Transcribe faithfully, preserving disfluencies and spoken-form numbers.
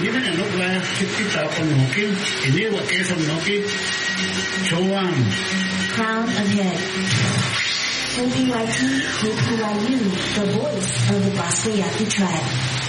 Ini kan nuk lah kita penuhin ini wakil penuhin Choam Crown ahead. K P Y T K P Y U, the voice of the Boston Yaki tribe.